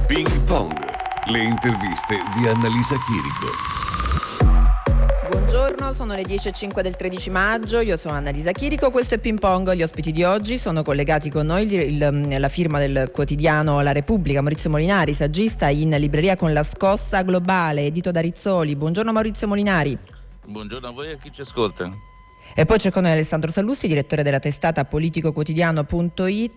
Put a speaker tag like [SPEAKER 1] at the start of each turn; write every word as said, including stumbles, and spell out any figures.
[SPEAKER 1] Ping Pong, le interviste di Annalisa Chirico.
[SPEAKER 2] Buongiorno, sono le dieci e cinque del tredici maggio, io sono Annalisa Chirico, questo è Ping Pong. Gli ospiti di oggi sono collegati con noi il, il, la firma del quotidiano La Repubblica, Maurizio Molinari, saggista in libreria con La Scossa Globale, edito da Rizzoli. Buongiorno Maurizio Molinari.
[SPEAKER 3] Buongiorno a voi e a chi ci ascolta.
[SPEAKER 2] E poi c'è con noi Alessandro Sallusti, direttore della testata politico quotidiano punto it,